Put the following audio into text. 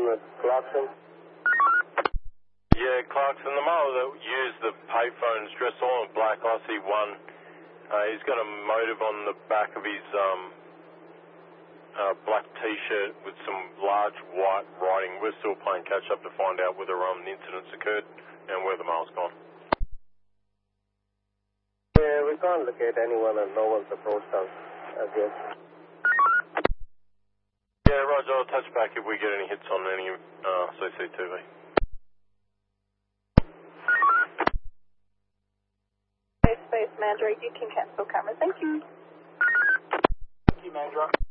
with Clarkson. Yeah, Clarkson, the male that used the payphone is dressed all in black, IC1. He's got a motive on the back of his black T-shirt with some large white writing. We're still playing catch-up to find out whether the incident's occurred and where the male's gone. Yeah, we can't locate anyone and no one's approached us as yet. Yeah, Roger, I'll touch back if we get any hits on any CCTV. Space, Mandrake, you can cancel camera. Thank you. Thank you, Mandrake.